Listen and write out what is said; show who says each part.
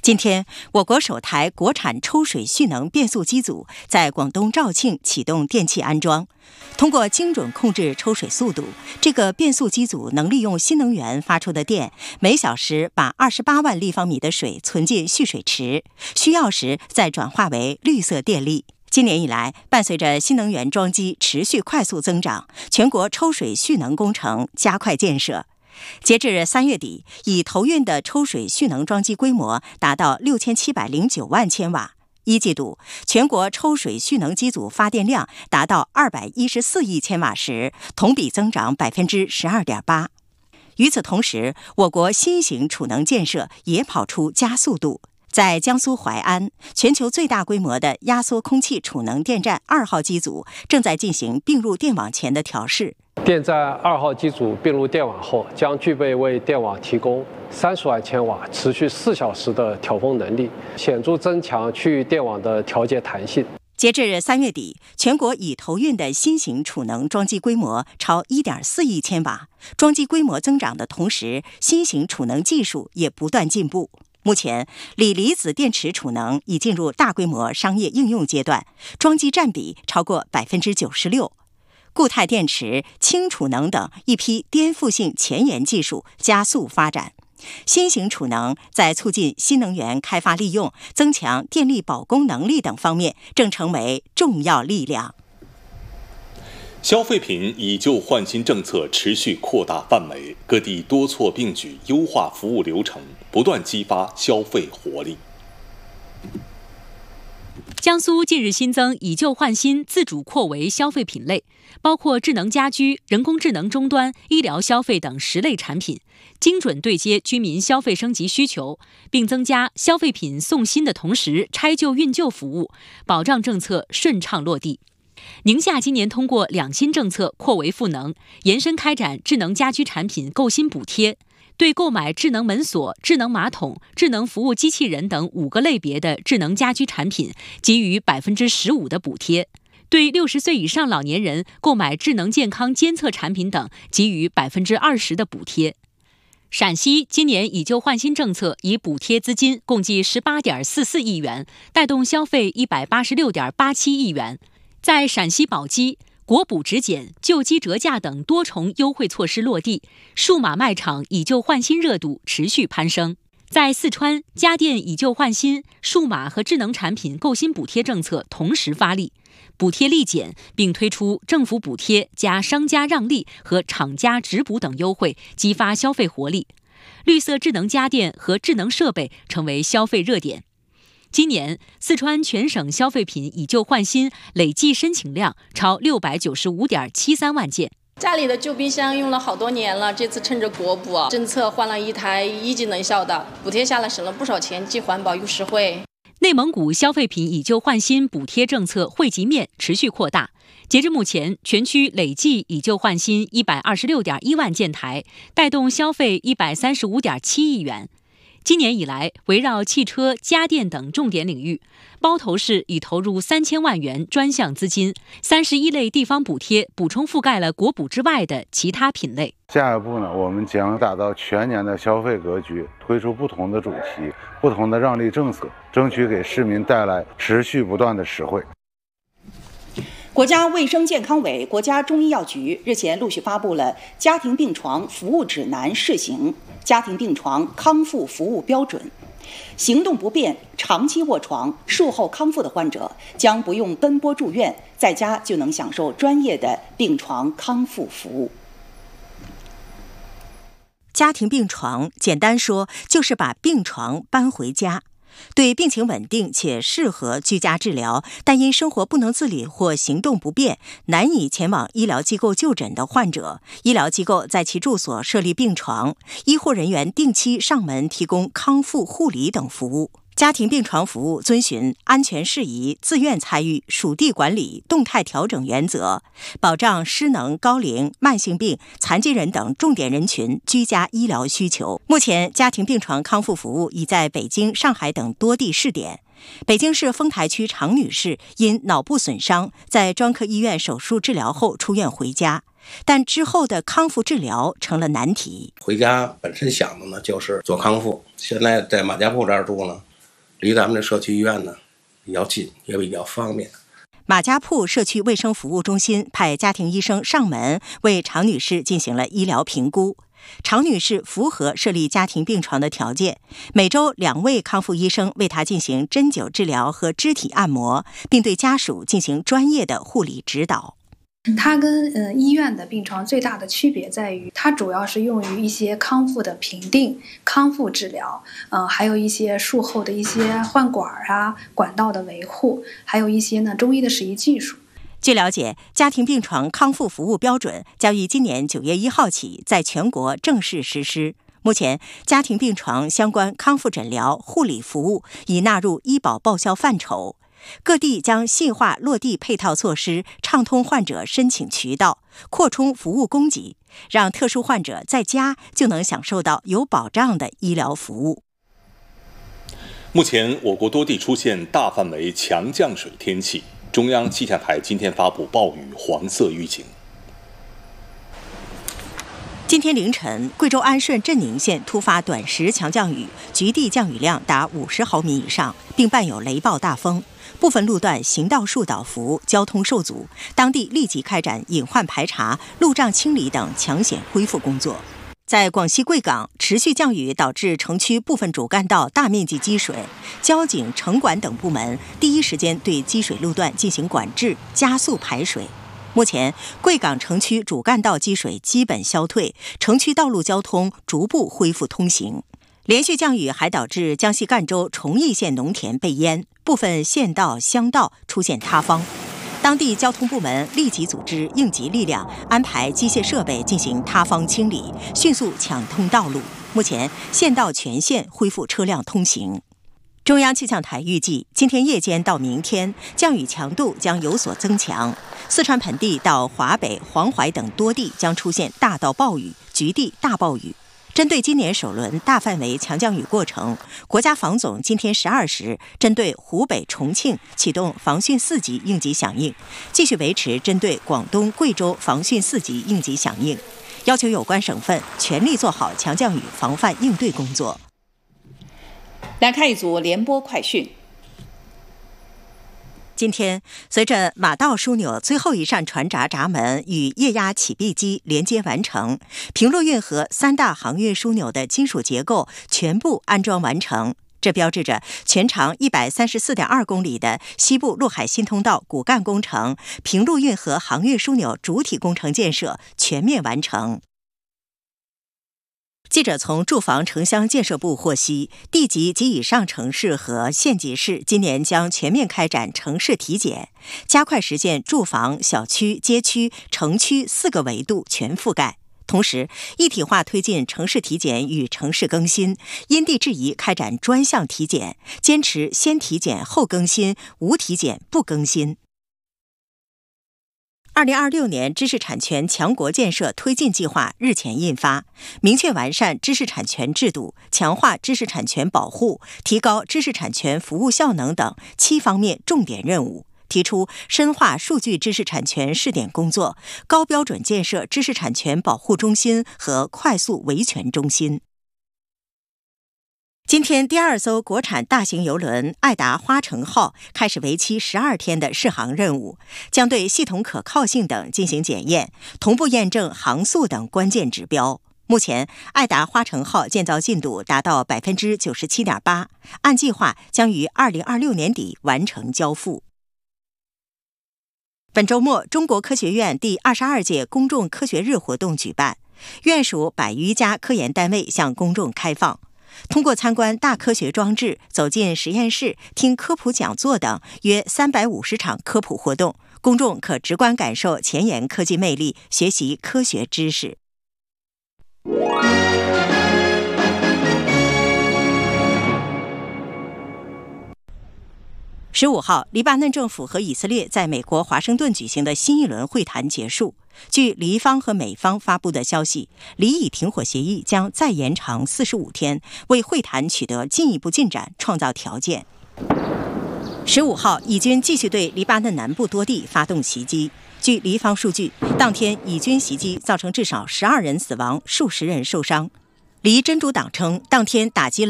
Speaker 1: 今天，我国首台国产抽水蓄能变速机组在广东肇庆启动电气安装。通过精准控制抽水速度，这个变速机组能利用新能源发出的电，每小时把28万立方米的水存进蓄水池，需要时再转化为绿色电力。今年以来，伴随着新能源装机持续快速增长，全国抽水蓄能工程加快建设。截至3月底，已投运的抽水蓄能装机规模达到6709万千瓦。一季度，全国抽水蓄能机组发电量达到214亿千瓦时，同比增长12.8%。与此同时，我国新型储能建设也跑出加速度。在江苏淮安，全球最大规模的压缩空气储能电站2号机组正在进行并入电网前的调试。
Speaker 2: 电站2号机组并入电网后，将具备为电网提供30万千瓦、持续4小时的调峰能力，显著增强区域电网的调节弹性。
Speaker 1: 截至3月底，全国已投运的新型储能装机规模超1.4亿千瓦。装机规模增长的同时，新型储能技术也不断进步。目前，锂离子电池储能已进入大规模商业应用阶段，装机占比超过96%。固态电池、氢储能等一批颠覆性前沿技术加速发展。新型储能在促进新能源开发利用、增强电力保供能力等方面正成为重要力量。
Speaker 3: 消费品以旧换新政策持续扩大范围，各地多措并举优化服务流程，不断激发消费活力。
Speaker 4: 江苏近日新增以旧换新自主扩围消费品类，包括智能家居、人工智能终端、医疗消费等10类产品，精准对接居民消费升级需求，并增加消费品送新的同时拆旧运旧服务，保障政策顺畅落地。宁夏今年通过2新政策扩围赋能，延伸开展智能家居产品购新补贴，对购买智能门锁、智能马桶、智能服务机器人等5个类别的智能家居产品给予15%的补贴，对60岁以上老年人购买智能健康监测产品等给予20%的补贴。陕西今年以旧换新政策以补贴资金共计18.44亿元，带动消费186.87亿元。在陕西宝鸡，国补直减、旧机折价等多重优惠措施落地，数码卖场以旧换新热度持续攀升。在四川，家电以旧换新、数码和智能产品购新补贴政策同时发力，补贴立减，并推出政府补贴加商家让利和厂家直补等优惠，激发消费活力。绿色智能家电和智能设备成为消费热点。今年，四川全省消费品以旧换新累计申请量超695.73万件。
Speaker 5: 家里的旧冰箱用了好多年了，这次趁着国补政策换了一台一级能效的，补贴下来省了不少钱，既环保又实惠。
Speaker 4: 内蒙古消费品以旧换新补贴政策惠及面持续扩大，截至目前，全区累计以旧换新126.1万件台，带动消费135.7亿元。今年以来，围绕汽车、家电等重点领域，包头市已投入3000万元专项资金，31类地方补贴补充覆盖了国补之外的其他品类。
Speaker 6: 下一步呢，我们将打造全年的消费格局，推出不同的主题、不同的让利政策，争取给市民带来持续不断的实惠。
Speaker 7: 国家卫生健康委、国家中医药局日前陆续发布了《家庭病床服务指南试行》《家庭病床康复服务标准》。行动不便、长期卧床、术后康复的患者将不用奔波住院，在家就能享受专业的病床康复服务。
Speaker 1: 家庭病床，简单说就是把病床搬回家。对病情稳定且适合居家治疗，但因生活不能自理或行动不便，难以前往医疗机构就诊的患者，医疗机构在其住所设立病床，医护人员定期上门提供康复护理等服务。家庭病床服务遵循安全适宜、自愿参与、属地管理、动态调整原则，保障失能、高龄、慢性病、残疾人等重点人群居家医疗需求。目前，家庭病床康复服务已在北京、上海等多地试点。北京市丰台区常女士因脑部损伤，在专科医院手术治疗后出院回家，但之后的康复治疗成了难题。
Speaker 8: 回家本身想的呢就是做康复，现在在马家铺这儿住呢， 离咱们的社区医院呢比较近，也比较方便。
Speaker 1: 马家铺社区卫生服务中心派家庭医生上门为常女士进行了医疗评估。常女士符合设立家庭病床的条件，每周2位康复医生为她进行针灸治疗和肢体按摩，并对家属进行专业的护理指导。
Speaker 9: 它跟医院的病床最大的区别在于，它主要是用于一些康复的评定、康复治疗，还有一些术后的一些换管啊、管道的维护，还有一些呢中医的实习技术。
Speaker 1: 据了解，家庭病床康复服务标准将于今年9月1号起在全国正式实施。目前，家庭病床相关康复诊疗、护理服务已纳入医保报销范畴。各地将细化落地配套措施，畅通患者申请渠道，扩充服务供给，让特殊患者在家就能享受到有保障的医疗服务。
Speaker 3: 目前，我国多地出现大范围强降水天气。中央气象台今天发布暴雨黄色预警。
Speaker 1: 今天凌晨，贵州安顺镇宁县突发短时强降雨，局地降雨量达50毫米以上，并伴有雷暴大风，部分路段行道树倒伏，交通受阻，当地立即开展隐患排查、路障清理等抢险恢复工作。在广西贵港，持续降雨导致城区部分主干道大面积积水，交警、城管等部门第一时间对积水路段进行管制，加速排水。目前，贵港城区主干道积水基本消退，城区道路交通逐步恢复通行。连续降雨还导致江西赣州崇义县农田被淹，部分县道、乡道出现塌方。当地交通部门立即组织应急力量，安排机械设备进行塌方清理，迅速抢通道路。目前，县道全线恢复车辆通行。中央气象台预计，今天夜间到明天，降雨强度将有所增强。四川盆地到华北、黄淮等多地将出现大到暴雨、局地大暴雨。针对今年首轮大范围强降雨过程，国家防总今天12时针对湖北、重庆启动防汛4级应急响应，继续维持针对广东、贵州防汛4级应急响应，要求有关省份全力做好强降雨防范应对工作。
Speaker 7: 来看一组联播快讯。
Speaker 1: 今天，随着马道枢纽最后一扇船闸闸门与液压起闭机连接完成，平陆运河3大航运枢纽的金属结构全部安装完成。这标志着全长134.2公里的西部陆海新通道骨干工程、平陆运河航运枢纽主体工程建设全面完成。记者从住房城乡建设部获悉，地级及以上城市和县级市今年将全面开展城市体检，加快实现住房、小区、街区、城区4个维度全覆盖。同时，一体化推进城市体检与城市更新，因地制宜开展专项体检，坚持先体检后更新，无体检不更新。2026年知识产权强国建设推进计划日前印发，明确完善知识产权制度，强化知识产权保护，提高知识产权服务效能等7方面重点任务，提出深化数据知识产权试点工作，高标准建设知识产权保护中心和快速维权中心。今天，第2艘国产大型邮轮爱达花城号开始为期12天的试航任务，将对系统可靠性等进行检验，同步验证航速等关键指标。目前，爱达花城号建造进度达到 97.8%， 按计划将于2026年底完成交付。本周末，中国科学院第22届公众科学日活动举办，院属100余家科研单位向公众开放。通过参观大科学装置、走进实验室、听科普讲座等约350场科普活动，公众可直观感受前沿科技魅力，学习科学知识。15号，黎巴嫩政府和以色列在美国华盛顿举行的新一轮会谈结束。据黎方和美方发布的消息，黎以停火协议将再延长45天，为会谈取得进一步进展创造条件。15号，以军继续对黎巴嫩南部多地发动袭击。据黎方数据，当天以军袭击造成至少12人死亡，数十人受伤。黎真主党称，当天打击了